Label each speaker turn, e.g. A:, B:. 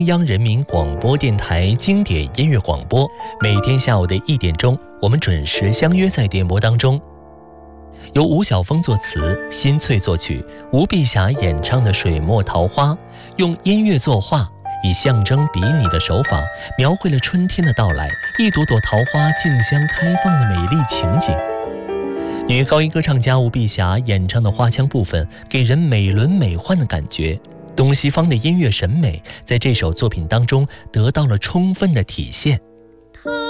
A: 中央人民广播电台经典音乐广播，每天下午的1点钟，我们准时相约在电波当中。由吴晓峰作词，新翠作曲，吴碧霞演唱的《水墨桃花》，用音乐作画，以象征比拟的手法，描绘了春天的到来，一朵朵桃花竞相开放的美丽情景。女高音歌唱家吴碧霞演唱的花腔部分，给人美轮美奂的感觉。东西方的音乐审美在这首作品当中得到了充分的体现。